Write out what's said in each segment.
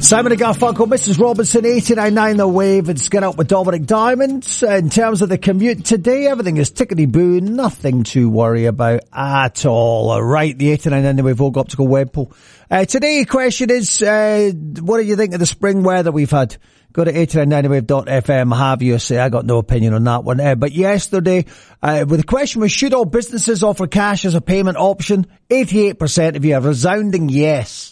Simon and Garfunkel, Mrs. Robinson, 89.9 The Wave. It's Get Up with Dominic Diamond. In terms of the commute today, everything is tickety-boo, nothing to worry about at all. All right, the 89.9 The Wave Vogue Optical Web Poll. Today, question is, what do you think of the spring weather we've had? Go to 8990wave.fm, have your say. I got no opinion on that one. But yesterday, the question was, should all businesses offer cash as a payment option? 88% of you are resounding yes.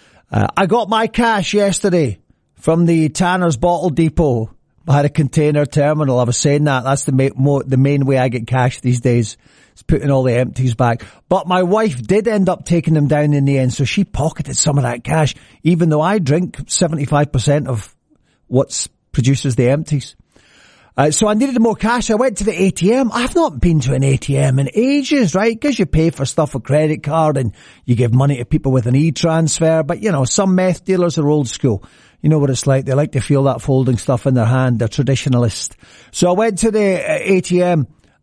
I got my cash yesterday from the Tanner's Bottle Depot. I had a container terminal. I was saying that's the main way I get cash these days. It's putting all the empties back. But my wife did end up taking them down in the end, so she pocketed some of that cash, even though I drink 75% of what produces the empties. So I needed more cash. I went to the ATM. I've not been to an ATM in ages, right? Because you pay for stuff with credit card and you give money to people with an e-transfer. But, you know, some meth dealers are old school. You know what it's like. They like to feel that folding stuff in their hand. They're traditionalist. So I went to the ATM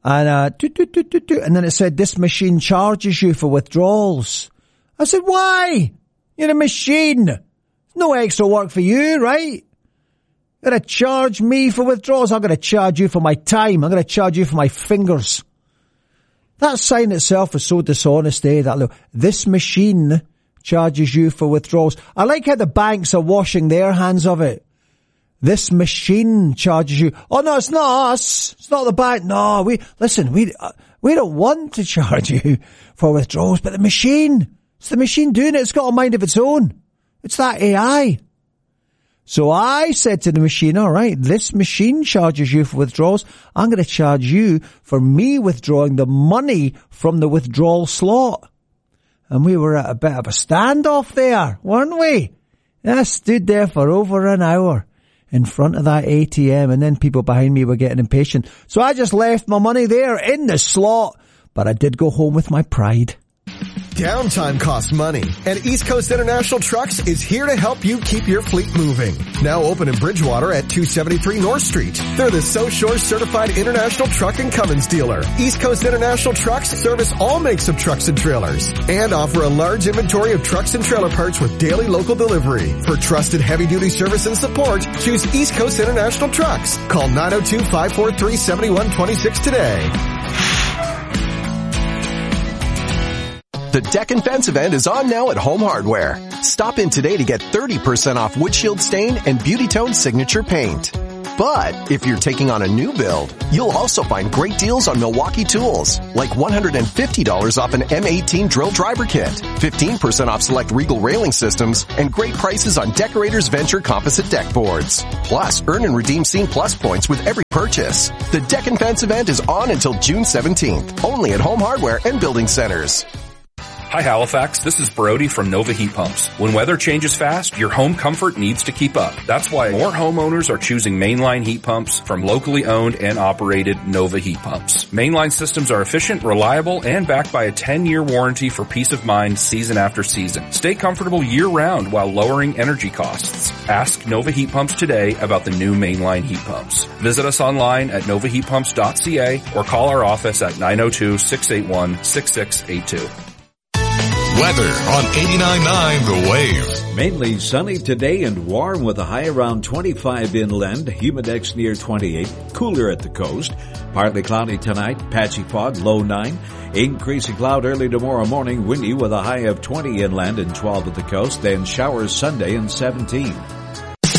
and then it said, this machine charges you for withdrawals. I said, why? You're a machine. No extra work for you, right? You're going to charge me for withdrawals. I'm going to charge you for my time. I'm going to charge you for my fingers. That sign itself is so dishonest, that look, this machine charges you for withdrawals. I like how the banks are washing their hands of it. This machine charges you. Oh no, it's not us. It's not the bank. No, we don't want to charge you for withdrawals, but the machine. It's the machine doing it. It's got a mind of its own. It's that AI. So I said to the machine, all right, this machine charges you for withdrawals. I'm going to charge you for me withdrawing the money from the withdrawal slot. And we were at a bit of a standoff there, weren't we? I stood there for over an hour in front of that ATM, and then people behind me were getting impatient. So I just left my money there in the slot, but I did go home with my pride. Downtime costs money, and East Coast International Trucks is here to help you keep your fleet moving. Now open in Bridgewater at 273 North Street. They're the SoSure certified international truck and Cummins dealer. East Coast International Trucks service all makes of trucks and trailers and offer a large inventory of trucks and trailer parts with daily local delivery. For trusted heavy-duty service and support, choose East Coast International Trucks. Call 902-543-7126 today. The Deck and Fence event is on now at Home Hardware. Stop in today to get 30% off Wood Shield Stain and Beauty Tone Signature Paint. But if you're taking on a new build, you'll also find great deals on Milwaukee tools, like $150 off an M18 drill driver kit, 15% off select Regal railing systems, and great prices on Decorators Venture composite deck boards. Plus, earn and redeem Scene Plus points with every purchase. The Deck and Fence event is on until June 17th, only at Home Hardware and Building Centers. Hi Halifax, this is Brody from Nova Heat Pumps. When weather changes fast, your home comfort needs to keep up. That's why more homeowners are choosing mainline heat pumps from locally owned and operated Nova Heat Pumps. Mainline systems are efficient, reliable, and backed by a 10-year warranty for peace of mind season after season. Stay comfortable year-round while lowering energy costs. Ask Nova Heat Pumps today about the new mainline heat pumps. Visit us online at novaheatpumps.ca or call our office at 902-681-6682. Weather on 89.9 The Wave. Mainly sunny today and warm with a high around 25 inland, humidex near 28, cooler at the coast. Partly cloudy tonight, patchy fog, low 9. Increasing cloud early tomorrow morning, windy with a high of 20 inland and 12 at the coast, then showers Sunday and 17.